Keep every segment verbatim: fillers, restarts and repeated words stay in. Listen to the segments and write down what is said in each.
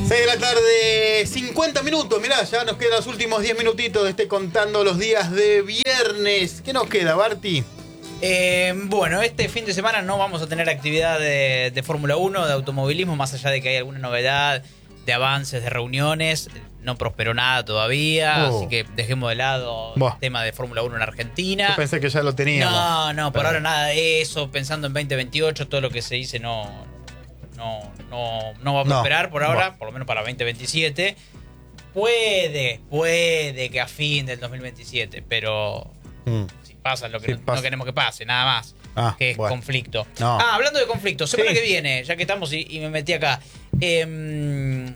seis de la tarde, cincuenta minutos. Mirá, ya nos quedan los últimos diez minutitos de este contando los días de viernes. ¿Qué nos queda, Barty? Eh, bueno, este fin de semana no vamos a tener actividad de, de Fórmula uno, de automovilismo, más allá de que hay alguna novedad, de avances, de reuniones. No prosperó nada todavía, Oh. así que dejemos de lado Buah. el tema de Fórmula uno en Argentina. Yo pensé que ya lo teníamos. No, no, por Pero- ahora nada de eso. Pensando en veinte veintiocho, todo lo que se dice no, no, no, no va a No. prosperar por ahora, Buah. por lo menos para veinte veintisiete. Puede, puede que a fin del dos mil veintisiete, pero Mm. si pasa lo que Sí, no, pasa. no queremos que pase, nada más. Ah, que es bueno. conflicto. No. Ah, hablando de conflicto, semana Sí. que viene, ya que estamos y, y me metí acá. Eh,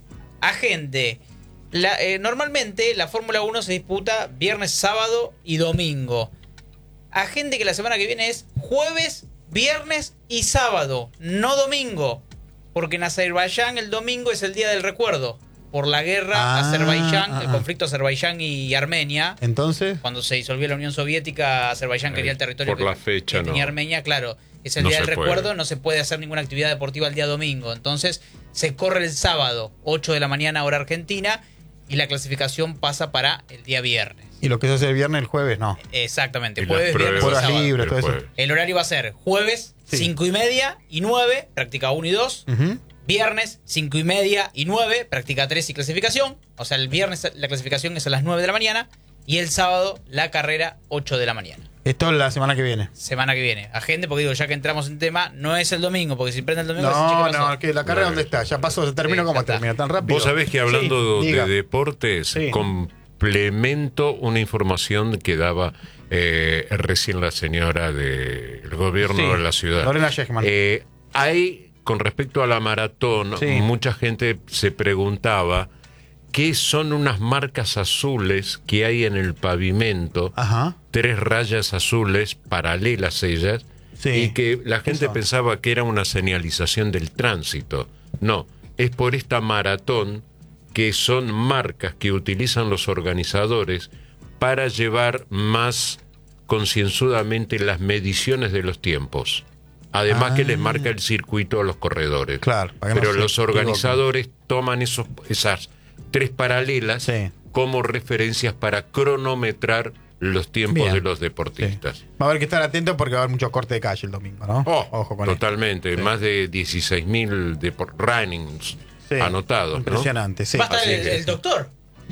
agente. La, eh, normalmente la Fórmula uno se disputa viernes, sábado y domingo. Agente que la semana que viene es jueves, viernes y sábado, no domingo. Porque en Azerbaiyán el domingo es el día del recuerdo. Por la guerra Ah, Azerbaiyán, ah, el ah. conflicto Azerbaiyán y Armenia. Entonces, Cuando se disolvió la Unión Soviética, Azerbaiyán Eh, quería el territorio por que, la fecha, que tenía no. Armenia, claro. Es el No día se del puede. recuerdo, no se puede hacer ninguna actividad deportiva el día domingo. Entonces se corre el sábado, ocho de la mañana hora argentina, y la clasificación pasa para el día viernes. y lo que se hace el viernes, el jueves, no. Exactamente, Y las jueves, viernes y pruebas. Horas sábado. libres, todo eso. Después. El horario va a ser jueves, Sí. cinco y media y nueve, práctica uno y dos. Ujú. Viernes, cinco y media y nueve, práctica tres y clasificación. O sea, el viernes la clasificación es a las nueve de la mañana. Y el sábado, la carrera, ocho de la mañana. Esto es la semana que viene. Semana que viene. Agente, porque digo, ya que entramos en tema, no es el domingo, porque si prende el domingo... No, decís, "Che, ¿qué pasó?". no, que la carrera No, ¿dónde está? Ya pasó, se terminó. Sí, ¿Cómo ya está. termina? ¿Tan rápido? Vos sabés que hablando Sí, de diga. deportes, Sí. complemento una información que daba eh, recién la señora del gobierno Sí, de la ciudad. Lorena Schechman. Eh, hay, con respecto a la maratón, Sí. mucha gente se preguntaba qué son unas marcas azules que hay en el pavimento, Ajá. tres rayas azules paralelas ellas, Sí. y que la gente son? pensaba que era una señalización del tránsito. No, es por esta maratón que son marcas que utilizan los organizadores para llevar más concienzudamente las mediciones de los tiempos. Además Ah. que les marca el circuito a los corredores. Claro, para que no Pero se los equivoquen. organizadores toman esos, esas tres paralelas Sí. como referencias para cronometrar los tiempos Bien. de los Sí. deportistas. Va a haber que estar atento porque va a haber mucho corte de calle el domingo, ¿no? Oh, Ojo con totalmente, Sí. más de dieciséis mil de por- runnings Sí. anotados, ¿no? Impresionante, sí. Va a estar Así el, que- el doctor.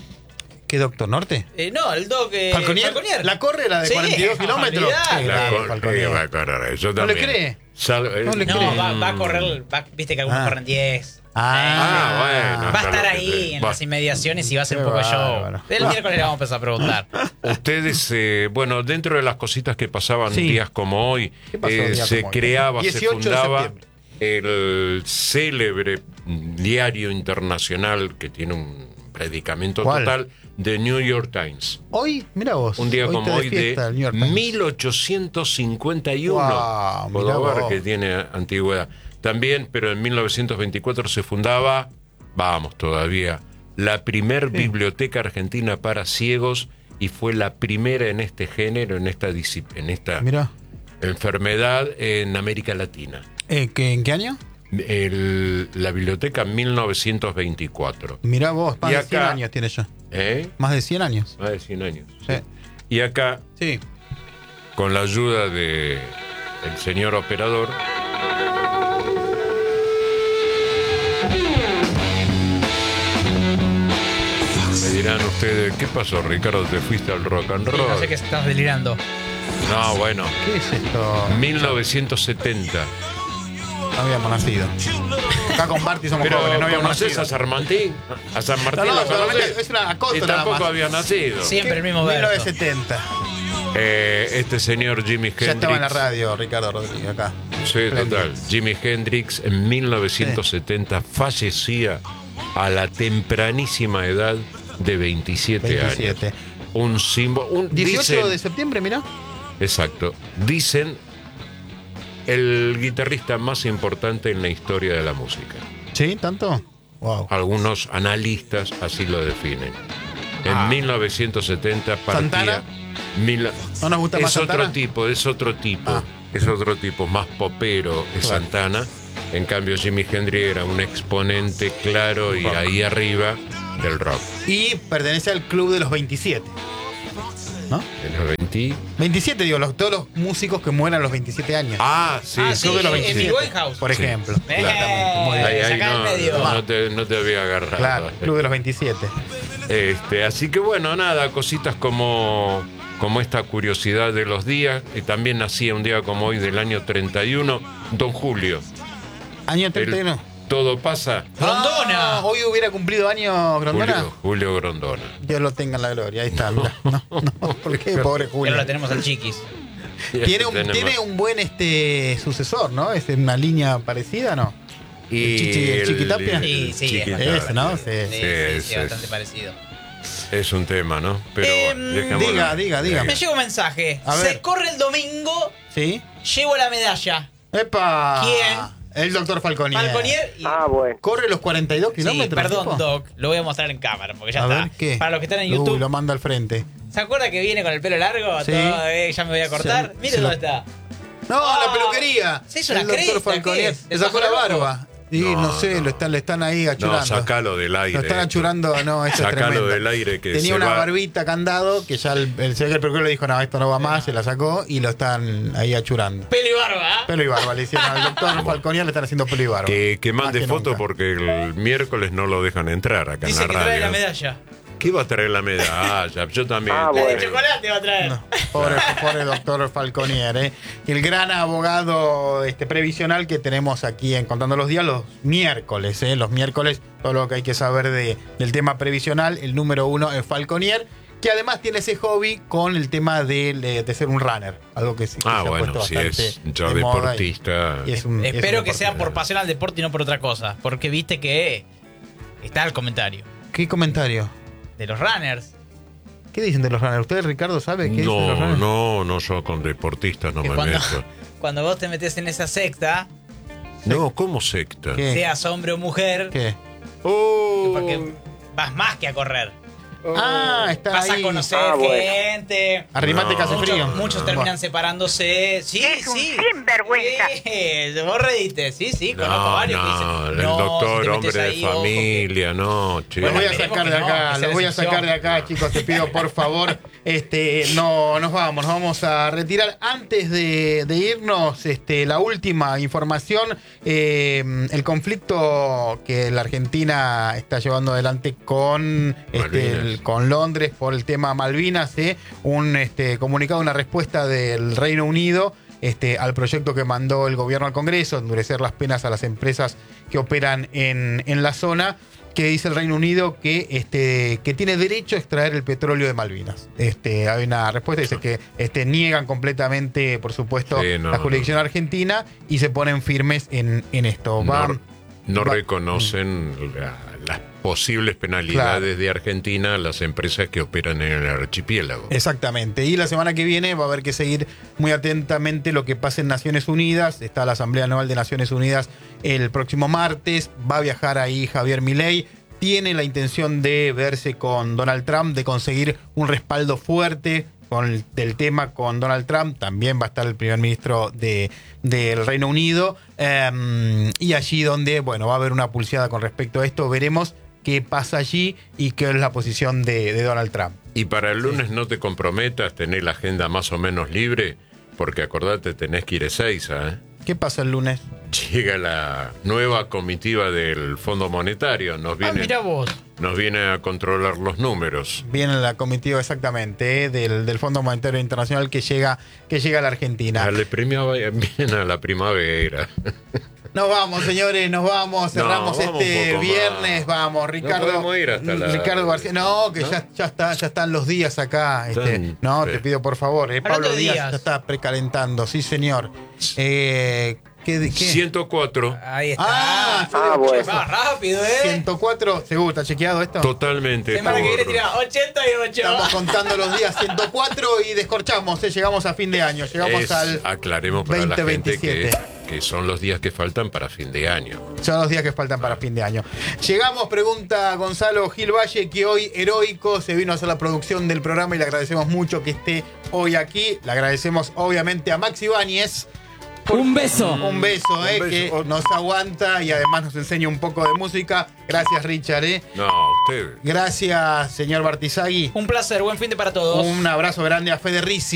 ¿Qué doctor Norte? Eh, no, el doc... Eh, ¿Falconier? ¿La corre la de Sí, cuarenta y dos kilómetros? olvidate. Qué La grande, cor- Falconier. eh, va a correr, yo ¿No le también. cree? Sal- eh, No le No, cree. va, va a correr... va- Viste que algunos Ah. corren diez. Ah, bueno. Va a estar claro que ahí sí. en Va. las inmediaciones y va a ser Qué un poco bárbaro. show. El miércoles le vamos a empezar a preguntar. Ustedes, eh, bueno, dentro de las cositas que pasaban Sí. días como hoy, ¿Qué pasó eh, un día se como hoy? creaba, se dieciocho de fundaba septiembre. el célebre diario internacional que tiene un predicamento ¿Cuál? total, The New York Times. Hoy, mira vos. Un día hoy como te hoy fiesta de el New York Times. mil ochocientos cincuenta y uno. Guau, Puedo mirá ver vos. que tiene antigüedad. También, pero en mil novecientos veinticuatro se fundaba, vamos todavía, la primer biblioteca argentina para ciegos, y fue la primera en este género, en esta, disci- en esta Mirá. enfermedad en América Latina. Eh, ¿qué- ¿En qué año? El- la biblioteca mil novecientos veinticuatro. Mirá vos, más Y de cien acá- años tiene ya. ¿Eh? Más de cien años. Más de cien años. Sí. Y acá, Sí. con la ayuda de el señor operador, me dirán ustedes, ¿qué pasó, Ricardo? ¿Te fuiste al rock and Sí, roll? no sé qué estás delirando. No, bueno, ¿Qué es esto? mil novecientos setenta. No habíamos nacido. Acá con Barty somos Pero jóvenes, no habíamos ¿conoces nacido. a San Martín? A San Martín No, no, lo solamente conocés. es una acoto Y nada tampoco más. había nacido. Siempre el mismo mil verso. novecientos setenta. Eh, este señor Jimi Hendrix. Ya estaba en la radio, Ricardo Rodríguez, acá. Sí, total. Jimi Hendrix en mil novecientos setenta fallecía a la tempranísima edad de veintisiete, veintisiete. años. Un símbolo. Un, dieciocho dicen- de septiembre, mirá. Exacto. Dicen el guitarrista más importante en la historia de la música. ¿Sí? ¿Tanto? Wow. Algunos analistas así lo definen. En Ah. mil novecientos setenta partía. ¿Santana? Mil- ¿No nos gusta es más otro Santana? tipo, es otro tipo. Ah. Es otro tipo, más popero es Claro. Santana. En cambio, Jimi Hendrix era un exponente claro y ahí arriba del rock. Y pertenece al club de los veintisiete. ¿No? En los veinte... veintisiete, digo, los, todos los músicos que mueran a los veintisiete años. Ah, sí. Ah, sí, Club de los eh, veintisiete, Amy Winehouse. por Sí. ejemplo. Eh, Exactamente, muy bien. Ahí, ahí Sacá no, el medio. no te, no te había agarrado. Claro, Club de los veintisiete. Este, así que bueno, nada, cositas como, como esta curiosidad de los días. Y también nacía un día como hoy del año treinta y uno, Don Julio. Año treinta y uno. El Todo pasa. Grondona. Ah, hoy hubiera cumplido año Grondona. Julio, Julio Grondona. Dios lo tenga en la gloria. Ahí está. Mirá. No, no, ¿por qué? Pobre Pero Julio. la tenemos al Chiquis. Tiene un, Tenemos- tiene un buen este sucesor, ¿no? Es una línea parecida, ¿no? y el Chichi- el Chiquitapia. Sí, sí, Chiquitapia. Ese, ¿no? Sí. Sí, sí, sí, es- bastante es- parecido. Es un tema, ¿no? Pero Em, bueno, dejémoslo. diga, diga, diga. Me llega un mensaje. A ver. Se corre el domingo, ¿Sí? llevo la medalla. ¡Epa! ¿Quién? El doctor Falconier. Falconier y... Ah, bueno. ¿Corre los cuarenta y dos Sí, kilómetros? perdón, tipo? Doc. Lo voy a mostrar en cámara porque ya A está. ver, ¿qué? Para los que están en Uy, YouTube. lo manda al frente. ¿Se acuerda que viene con el pelo largo? Sí. Todo, eh, ya me voy a cortar. Se- Mire se dónde lo- está. No, Oh, la peluquería. se hizo una el doctor cresta, Falconier. ¿qué es? Le sacó la ¿El pájaro barba. Sí, No, no, sé, no. Lo están, le están ahí achurando. No, sacalo del aire. Lo están esto. achurando, no, eso es Sacalo tremendo. del aire que Tenía se una va- barbita candado que ya el, el, se ve que el peluquero le dijo, no, esto no va más, se la sacó y lo están ahí achurando. Pelo y barba. ¿eh? Pelo y barba, le hicieron al doctor Falconier, le están haciendo pelo y barba. Que, que Más mande foto nunca. porque el miércoles no lo dejan entrar acá Dice en que la trae radio. la medalla. ¿Qué va a traer la medalla? Ah, ya, yo también. Ah, La bueno. de chocolate va a traer. Pobre, pobre doctor Falconier, ¿eh? El gran abogado este, previsional que tenemos aquí en Contando los Días los miércoles, ¿eh? Los miércoles, todo lo que hay que saber de, del tema previsional. El número uno es Falconier, que además tiene ese hobby con el tema de, de, de ser un runner. Algo que, se- que Ah, se ha bueno, puesto si bastante es ya de moda deportista. y- y es un- es Espero un que sea deportista. por pasión al deporte y no por otra cosa. Porque viste que está el comentario ¿Qué comentario? de los runners. ¿Qué dicen de los runners? ¿Usted, Ricardo, sabe qué dicen de los No, runners? no, no, yo con deportistas no Que me cuando, meto. cuando vos te metes en esa secta, No, ¿cómo secta? ¿Qué? seas hombre o mujer, ¿Qué? Oh, porque vas más que a correr. Ah, está Vas ahí. a conocer Ah, bueno. gente. Arrimate No. que hace Muchos, frío. muchos terminan separándose. Sí, Es un sí. sinvergüenza. Sí, vos reíste. Sí, sí, conozco no, varios que no, dicen. el "No, si doctor, te hombre metes de ahí, ojo, que-". familia, no, che. Los voy a Esperemos sacar que de no, acá, que sea los voy a excepción. sacar de acá, chicos, te pido por favor, este, no, nos vamos, nos vamos a retirar. Antes de, de irnos, este, la última información, eh, el conflicto que la Argentina está llevando adelante con, este, Malvinas. el- con Londres por el tema Malvinas, eh, un este, comunicado, una respuesta del Reino Unido. Este, al proyecto que mandó el gobierno al Congreso, endurecer las penas a las empresas que operan en, en la zona, que dice el Reino Unido que, este, que tiene derecho a extraer el petróleo de Malvinas. Este, hay una respuesta, dice que este, niegan completamente, por supuesto, Sí, no, la jurisdicción no. argentina y se ponen firmes en, en esto. Va- no, no va- reconocen la- las posibles penalidades de Argentina a las empresas que operan en el archipiélago. Exactamente. Y la semana que viene va a haber que seguir muy atentamente lo que pase en Naciones Unidas. Está la Asamblea Anual de Naciones Unidas el próximo martes. Va a viajar ahí Javier Milei. Tiene la intención de verse con Donald Trump, de conseguir un respaldo fuerte con el, del tema con Donald Trump. También va a estar el primer ministro de, del Reino Unido. Eh, y allí donde, bueno, va a haber una pulseada con respecto a esto. Veremos qué pasa allí y qué es la posición de, de Donald Trump. Y para el lunes no te comprometas, tenés la agenda más o menos libre, porque acordate, tenés que ir a Ezeiza, ¿eh? ¿Qué pasa el lunes? Llega la nueva comitiva del Fondo Monetario, nos Ah, viene, mira vos. nos viene a controlar los números. Viene la comitiva exactamente eh, del, del Fondo Monetario Internacional que llega, que llega a la Argentina. Ah, le premiaba bien a la primavera. Nos vamos, señores, nos vamos. Cerramos No, vamos este un poco viernes. más. Vamos, Ricardo. podemos ir hasta la- Ricardo García. No, que ¿No? Ya, ya, está, ya están los días acá. Este, Están- no, sí. te pido por favor. Eh, Hablando Pablo de Díaz días. ya está precalentando. Sí, señor. Eh, ¿qué, qué? ciento cuatro. Ahí está. Ah, Ah, bueno. Va rápido, ¿eh? ciento cuatro. ¿Seguro? ¿Está chequeado esto? Totalmente. Semana que viene por- tira ochenta y ocho. Estamos contando los días ciento cuatro y descorchamos. eh, Llegamos a fin de año. Llegamos Es- al. aclaremos para veinte la gente que, veintisiete. que son los días que faltan para fin de año. Son los días que faltan para fin de año. Llegamos, pregunta Gonzalo Gil Valle, que hoy heroico se vino a hacer la producción del programa y le agradecemos mucho que esté hoy aquí. Le agradecemos obviamente a Maxi Ibáñez Un beso. Un beso, eh, Un beso. que nos aguanta y además nos enseña un poco de música. Gracias, Richard, eh. No, usted. Gracias, señor Bartizagui. Un placer, buen fin de para todos. Un abrazo grande a Fede Rizzi.